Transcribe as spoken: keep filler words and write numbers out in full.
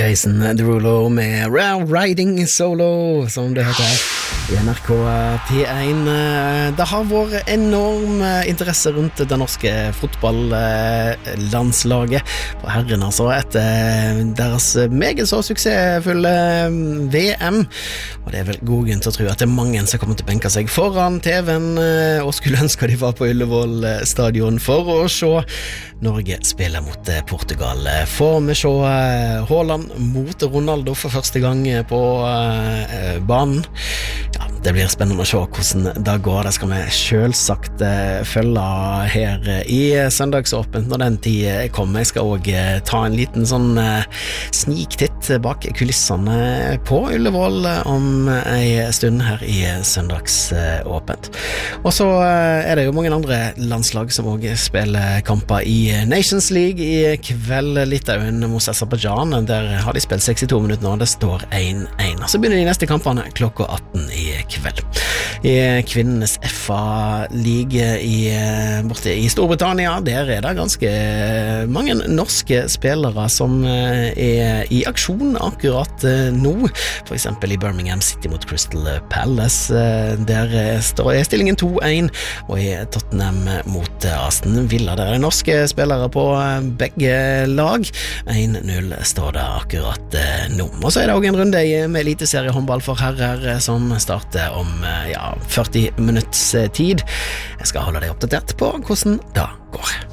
Jason Derulo med Riding Solo, som det heter i N R K P én. Det har vært enorm interesse rundt det norske fotballandslaget på herren, altså etter deres meget så suksessfulle V M, og det er vel god grunn til å tro at det er mange som kommer til å benke seg foran T V-en og skulle ønske de var på Ullevål stadion for å se Norge spille mot Portugal. Får vi se Haaland mot Ronaldo for første gang på banen. Ja, det blir spennende å se hvordan det går. Det skal vi selvsagt følge her i søndagsåpent når den tid kommer. Jeg skal også ta en liten sånn sniktitt bak kulissene på Ullevål om en stund her i søndagsåpent. Og så er det jo mange andre landslag som også spiller kamper i Nations League i kveld. Litauen mot Aserbajdsjan, der har de spilt sekstito minutter nå, det står én én. Så begynner de neste kampene klokka atten i kveld. I kvinnenes F A-league i, borte i Storbritannia, der er det ganske mange norske spillere som er i aksjon akkurat nå. For eksempel i Birmingham City mot Crystal Palace, der står stillingen to én, og i Tottenham mot Aston Villa, der er norske spillere på begge lag. én null står det akkurat nå. Og så er det også en runde med eliteserie håndball for herrer som starter om ja, førti minutts tid. Jeg skal holde deg oppdatert på hvordan det går.